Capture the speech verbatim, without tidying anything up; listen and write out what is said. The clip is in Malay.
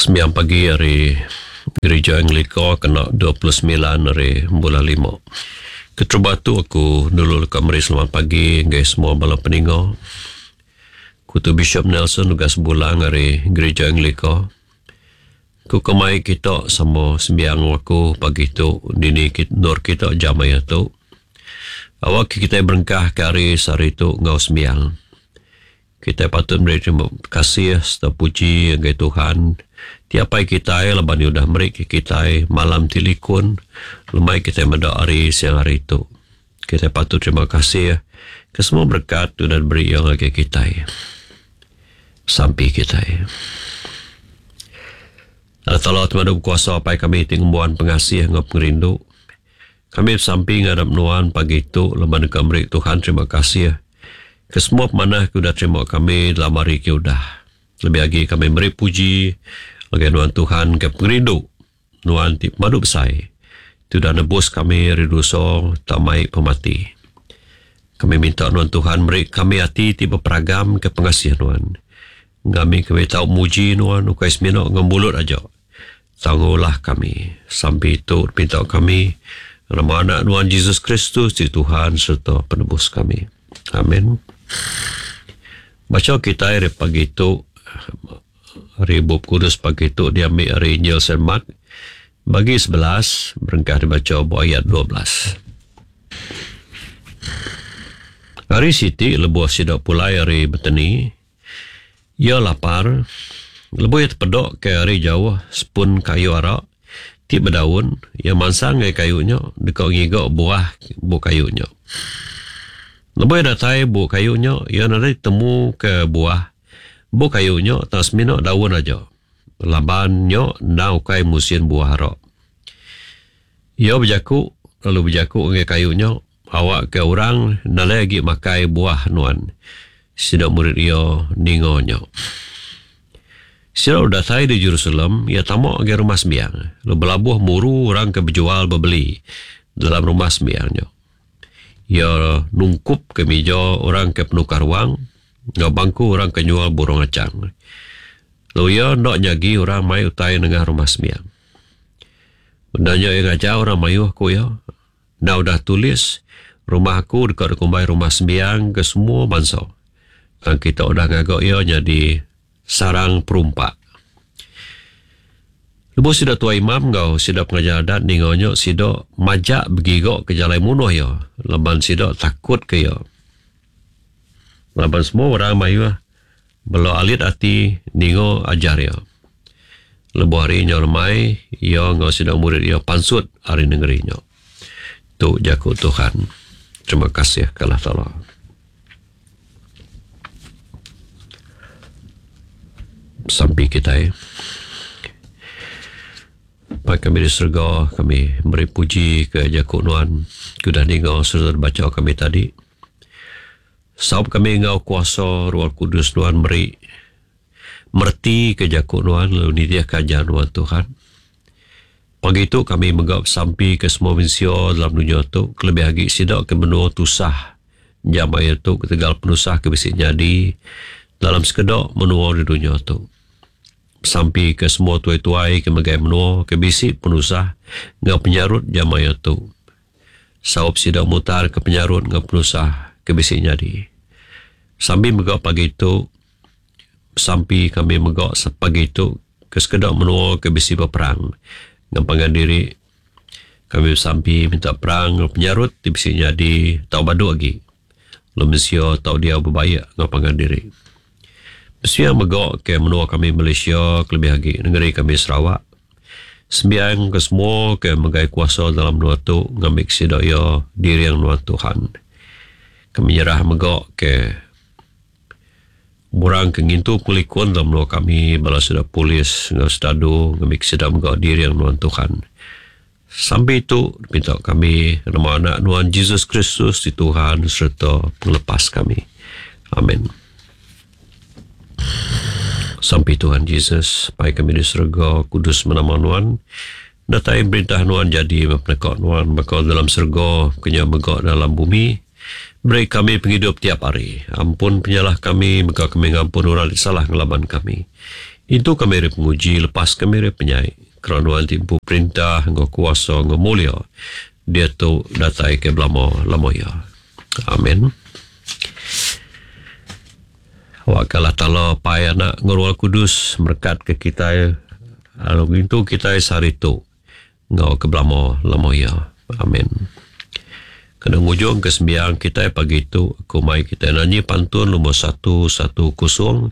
Sembilan pagi hari Gereja Anglicana kena dua puluh sembilan hari bulan lima. Keterbatu aku dulu ke mari selamat pagi guys semua bala peninggal. Kutu Bishop Nelson tugas bulan hari Gereja Anglicana. Ku kemai kita sama sembiang aku pagi tu dini kita nur kita jamaya tu. Awak kita berengkah ke hari sehari tu ngau sembiang. Kita patut beri terima kasih serta puji kepada Tuhan. Tiapai kita leban udah meri kita malam tilikun lemai kita meda hari siang hari itu. Kita patut terima kasih ke semua berkat Tuhan beri yang lagi kita. Sampai kita. Allah Tuhan kuasa apa kami tingguan pengasih ngap ngerindu. Kami sampai ngadap nuan pagi itu leban kami Tuhan terima kasih. Kesemua mana kuda terima kami dalam hari kuda. Lebih lagi kami beri puji lagi nuan Tuhan ke pengerindu nuan tip madu besai. Tudah nebus kami riduso tamai pemati. Kami minta nuan Tuhan beri kami hati tiba peragam ke pengasih nuan. Kami kami tahu muji nuan ukai semino ngembulut aja. Tanggulah kami sampai itu minta kami nama anak nuan Yesus Kristus di Tuhan serta penebus kami. Amin. Baca kita hari pagi itu hari Bob Kudus pagi itu diambil hari Injil Saint Mark bagi sebelas berengkah dibaca ayat dua belas. Hari Siti lebuh sidak pulai hari betani. Ia lapar. Lebuh ia terpedok ke hari jauh sepun kayu arak. Tip berdaun. Ia mansang ke kayunya. Dekat ngigak buah buah kayunya. Lebuh ia datai buah kayunya. Ia nanti temu ke buah. Buah kayunya tak seminok daun aja. Labannya nak ukai musim buah arak. Ia berjaku. Lalu berjaku ke kayunya. Awak ke orang nak lagi makai buah nuan. Sidak murid ia ningonya. Sidak datai di Jerusalem. Ia tamak ke rumah sembiang. Lalu belabuh muru orang ke berjual berbeli. Dalam rumah sembiangnya. Ia nungkup ke meja orang ke penukar wang. Ngau bangku orang ke nyual burung acang. Lalu ia nak nyagi orang mai utai dengan rumah sembiang. Bendanya yang ajar orang mayu aku ya. Nak dah tulis. Rumah aku dekat kumbai rumah sembiang ke semua bangsa. Dan kita udah ngagak ia jadi sarang perumpak. Lepas sudah tua imam kau, sudah pengajar adat ningonya, sudah majak begigok ke jalan munuh ya. Leban sudah takut ke ya. Leban semua orang mayu belo alit hati ningo ajar ya. Lepas hari nya lemai, ia ngau sudah murid ia pansut hari negerinya. Tu jaku Tuhan. Terima kasih kalah Allah. Sampai kita eh. Baik kami di surga, kami beri puji ke Jakuk Nuan. Kudah dengar sudah baca kami tadi. Sebab kami engkau kuasa Roh Kudus Nuan beri merti ke Jakuk Nuan lalu nitia kajian Nuan Tuhan. Pagi itu kami menggap sampai ke semua manusia dalam dunia itu. Kelebih lagi sidak ke menua tusah. Jam air itu ketegal penusah ke bisik jadi. Dalam sekedar menua di dunia itu. Sampai ke semua tuai-tuai ke megai menua ke bisik penusah. Ngau penyarut jam air itu. Sahab sidak mutar ke penyarut ngau penusah ke bisik jadi. Sambil menggap pagi itu. Sampai kami menggap pagi itu. Ke sekedar menua ke bisik berperang. Ngampangan diri kami sampai minta perang penyarut di bisik jadi tahu badu lagi. Lo Malaysia tahu dia berbaik ngampangan diri. Mestinya megak ke menua kami Malaysia kelebih lagi negeri kami Sarawak. Sembiang ke semua ke megai kuasa dalam menua tu ngambil sidaya diri yang menua Tuhan. Kami nyerah megak ke Murang kengintu kulikun dalam menua kami balas sudah polis ngau sedadu ngambil sidaya megak diri yang menua Tuhan. Sampai itu minta kami nama anak Nuan Yesus Kristus di Tuhan serta melepas kami. Amin. Sampai Tuhan Yesus, baik kami di surga, kudus menama Nuan. Datai perintah Nuan jadi mempelekak Nuan, bakal dalam surga, kenya megak dalam bumi. Beri kami penghidup tiap hari. Ampun penyalah kami, maka kami ngampun orang salah ngelaban kami. Itu kami rip penguji, lepas kami rip penyai. Kerana timpu perintah, ngau kuasa, ngau mulia. Dia tu datai ke belamo lamoya. Amin. Wakalah tala payah nak ngurwal kudus merkat ke kita. Lalu itu kita sehari tu ngau ke belamo lamoya. Amin. Kena ngujung ke sembiang kita pagi itu, aku mai kita nyanyi pantun nombor satu, satu kosong.